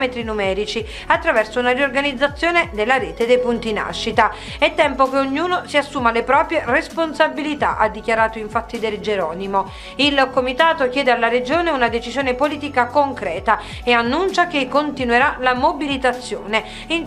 numerici attraverso una riorganizzazione della rete dei punti nascita. È tempo che ognuno si assuma le proprie responsabilità, ha dichiarato infatti De Geronimo. Il comitato chiede alla regione una decisione politica concreta e annuncia che continuerà la mobilitazione.